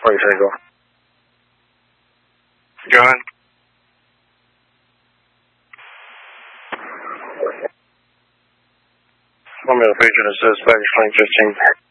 before you take off. Go ahead. Romeo Patriot is dispatch 2015.